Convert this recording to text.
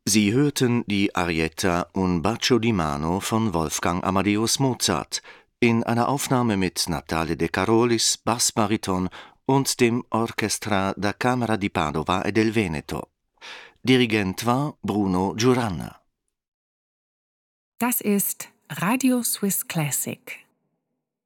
Sie hörten die Arietta Un bacio di mano von Wolfgang Amadeus Mozart in einer Aufnahme mit Natale De Carolis, Bassbariton und dem Orchestra da Camera di Padova e del Veneto. Dirigent war Bruno Giuranna. Das ist Radio Swiss Classic.